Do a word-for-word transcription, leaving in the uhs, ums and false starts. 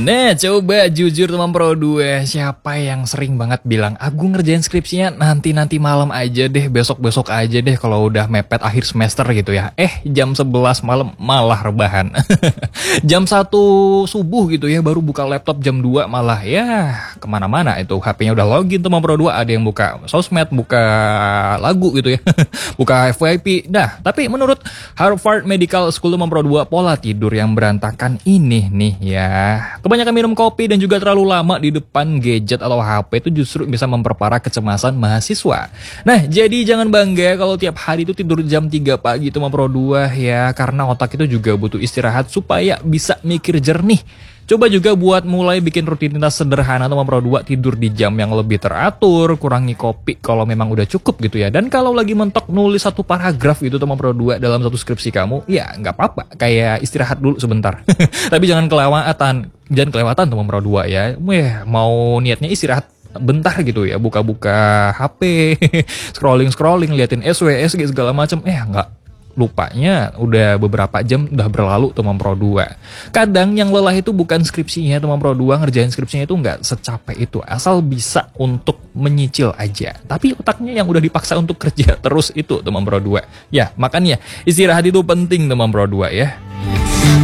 Nah, coba jujur teman Pro dua, siapa yang sering banget bilang, aku ngerjain skripsinya nanti-nanti malam aja deh, besok-besok aja deh kalau udah mepet akhir semester gitu ya. Eh, jam sebelas malam malah rebahan. Jam satu subuh gitu ya, baru buka laptop jam dua malah ya kemana-mana itu. H P-nya udah login teman Pro dua, ada yang buka sosmed, buka lagu gitu ya, buka F Y P. Dah, tapi menurut Harvard Medical School teman Pro dua, pola tidur yang berantakan ini nih ya, kebanyakan minum kopi dan juga terlalu lama di depan gadget atau H P itu justru bisa memperparah kecemasan mahasiswa. Nah, jadi jangan bangga kalau tiap hari itu tidur jam tiga pagi teman Pro dua ya, karena otak itu juga butuh istirahat supaya bisa mikir jernih. Coba juga buat mulai bikin rutinitas sederhana teman Pro dua, tidur di jam yang lebih teratur, kurangi kopi kalau memang udah cukup gitu ya. Dan kalau lagi mentok nulis satu paragraf gitu teman Pro dua dalam satu skripsi kamu, ya nggak apa-apa, kayak istirahat dulu sebentar. Tapi jangan kelewatan, jangan kelewatan teman Pro dua ya. Weh, mau niatnya istirahat bentar gitu ya, buka-buka H P, scrolling-scrolling, liatin S W S segala macam, eh nggak, lupanya udah beberapa jam udah berlalu teman Pro dua. Kadang yang lelah itu bukan skripsinya teman Pro dua, ngerjain skripsinya itu nggak secapek itu, asal bisa untuk menyicil aja. Tapi otaknya yang udah dipaksa untuk kerja terus itu teman Pro dua. Ya, makanya istirahat itu penting teman Pro dua ya.